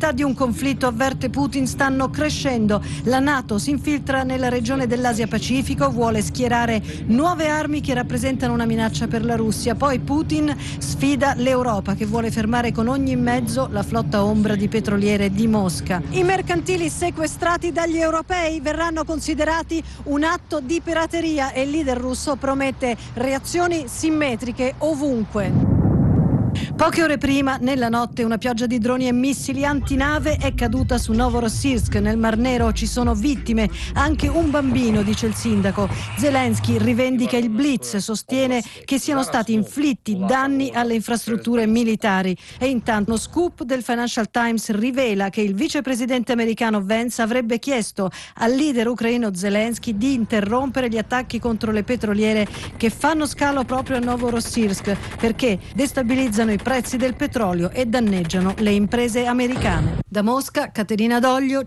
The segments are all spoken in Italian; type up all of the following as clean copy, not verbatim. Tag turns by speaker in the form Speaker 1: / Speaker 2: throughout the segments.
Speaker 1: possibilità di un conflitto, avverte Putin, stanno crescendo. La NATO si infiltra nella regione dell'Asia Pacifico, vuole schierare nuove armi che rappresentano una minaccia per la Russia. Poi Putin sfida l'Europa, che vuole fermare con ogni mezzo la flotta ombra di petroliere di Mosca. I mercantili sequestrati dagli europei verranno considerati un atto di pirateria e il leader russo promette reazioni simmetriche ovunque. Poche ore prima, nella notte, una pioggia di droni e missili antinave è caduta su Novorossiysk, nel Mar Nero. Ci sono vittime, anche un bambino, dice il sindaco. Zelensky rivendica il blitz, sostiene che siano stati inflitti danni alle infrastrutture militari. E intanto uno scoop del Financial Times rivela che il vicepresidente americano Vance avrebbe chiesto al leader ucraino Zelensky di interrompere gli attacchi contro le petroliere che fanno scalo proprio a Novorossiysk, perché destabilizzano i prezzi del petrolio e danneggiano le imprese americane. Da Mosca, Caterina Doglio,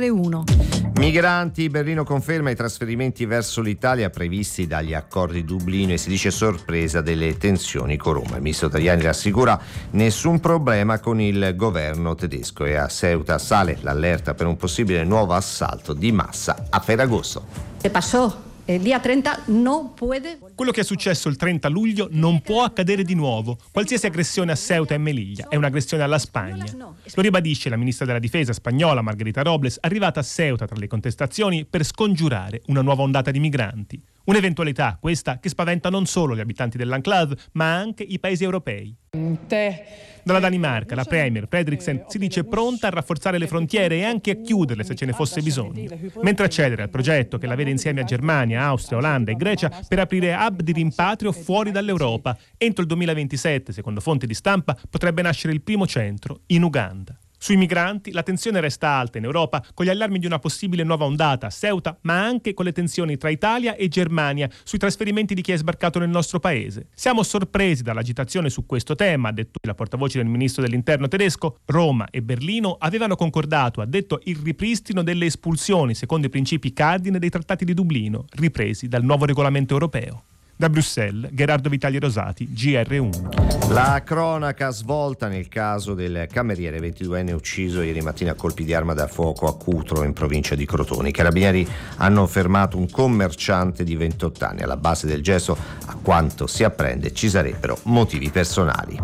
Speaker 1: GR1.
Speaker 2: Migranti, Berlino conferma i trasferimenti verso l'Italia previsti dagli accordi di Dublino e si dice sorpresa delle tensioni con Roma. Il ministro Tajani rassicura nessun problema con il governo tedesco e a Ceuta sale l'allerta per un possibile nuovo assalto di massa a Ferragosto.
Speaker 3: Il dia 30 non puede.
Speaker 4: Quello che è successo il 30 luglio non può accadere di nuovo. Qualsiasi aggressione a Ceuta e Melilla è un'aggressione alla Spagna. Lo ribadisce la ministra della difesa spagnola Margarita Robles, arrivata a Ceuta tra le contestazioni per scongiurare una nuova ondata di migranti. Un'eventualità questa che spaventa non solo gli abitanti dell'enclave, ma anche i paesi europei. Dalla Danimarca, la premier Fredriksen si dice pronta a rafforzare le frontiere e anche a chiuderle se ce ne fosse bisogno, mentre accedere al progetto che la vede insieme a Germania, Austria, Olanda e Grecia per aprire hub di rimpatrio fuori dall'Europa. Entro il 2027, secondo fonti di stampa, potrebbe nascere il primo centro in Uganda. Sui migranti la tensione resta alta in Europa, con gli allarmi di una possibile nuova ondata a Ceuta, ma anche con le tensioni tra Italia e Germania sui trasferimenti di chi è sbarcato nel nostro paese. Siamo sorpresi dall'agitazione su questo tema, ha detto la portavoce del ministro dell'interno tedesco. Roma e Berlino avevano concordato, ha detto, il ripristino delle espulsioni secondo i principi cardine dei trattati di Dublino, ripresi dal nuovo regolamento europeo. Da Bruxelles, Gerardo Vitali Rosati, GR1.
Speaker 2: La cronaca svolta nel caso del cameriere 22enne ucciso ieri mattina a colpi di arma da fuoco a Cutro, in provincia di Crotone. I carabinieri hanno fermato un commerciante di 28 anni. Alla base del gesto, a quanto si apprende, ci sarebbero motivi personali.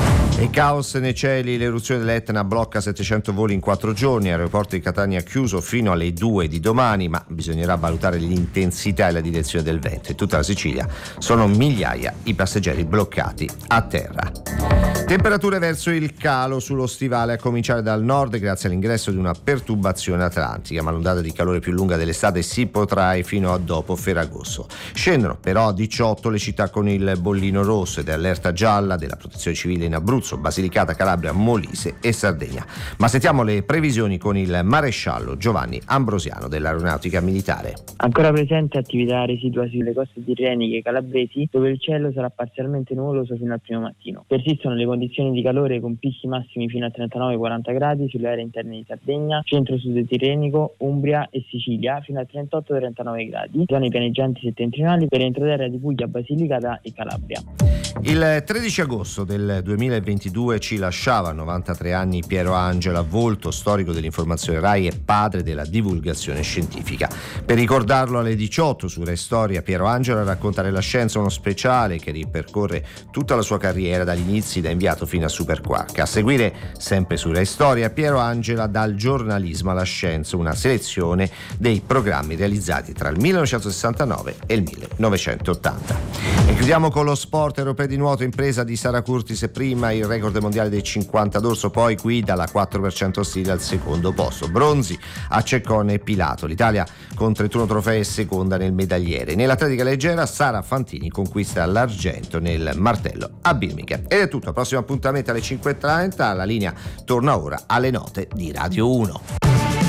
Speaker 2: E caos nei cieli, l'eruzione dell'Etna blocca 700 voli in 4 giorni, l'aeroporto di Catania chiuso fino alle 2 di domani, ma bisognerà valutare l'intensità e la direzione del vento. In tutta la Sicilia sono migliaia i passeggeri bloccati a terra. Temperature verso il calo sullo stivale, a cominciare dal nord grazie all'ingresso di una perturbazione atlantica, ma l'ondata di calore più lunga dell'estate si protrae fino a dopo Ferragosto. Scendono però a 18 le città con il bollino rosso ed è allerta gialla della Protezione Civile in Abruzzo, Basilicata, Calabria, Molise e Sardegna. Ma sentiamo le previsioni con il maresciallo Giovanni Ambrosiano dell'Aeronautica Militare.
Speaker 5: Ancora presente attività residua sulle coste tirreniche calabresi, dove il cielo sarà parzialmente nuvoloso fino al primo mattino. Persistono le condizioni di calore con picchi massimi fino a 39-40 gradi sulle aree interne di Sardegna, centro-sud tirrenico, Umbria e Sicilia fino a 38-39 gradi, zone pianeggianti settentrionali per entroterra di Puglia, Basilicata e Calabria.
Speaker 2: Il 13 agosto del 2022 ci lasciava a 93 anni Piero Angela, volto storico dell'informazione RAI e padre della divulgazione scientifica. Per ricordarlo alle 18 su Rai Storia, Piero Angela raccontare la scienza, uno speciale che ripercorre tutta la sua carriera dagli inizi da inviato fino a Superquark. A seguire, sempre su Rai Storia, Piero Angela dal giornalismo alla scienza, una selezione dei programmi realizzati tra il 1969 e il 1980. E chiudiamo con lo sport europeo di nuoto, impresa di Sara Curtis prima, il record mondiale dei 50 d'orso, poi guida la 4% stile al secondo posto. Bronzi a Ceccone e Pilato. L'Italia con 31 trofei è seconda nel medagliere. Nell'atletica leggera Sara Fantini conquista l'argento nel martello a Birmingham. Ed è tutto, prossimo appuntamento alle 5.30, la linea torna ora alle note di Radio 1.